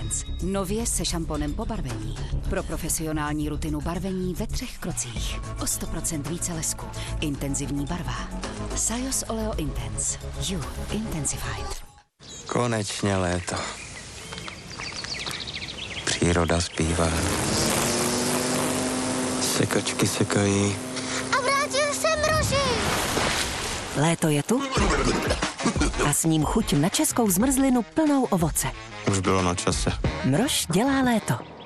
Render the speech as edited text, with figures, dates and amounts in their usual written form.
Intense. Nově se šamponem po barvení. Pro profesionální rutinu barvení ve 3 krocích. O 100% více lesku. Intenzivní barva. Sajos Oleo Intense. You Intensified. Konečně léto. Příroda zpívá. Sekačky sekají. A vrátil se Mroži! Léto je tu a s ním chuť na českou zmrzlinu plnou ovoce. Už bylo na čase. Mrož dělá léto.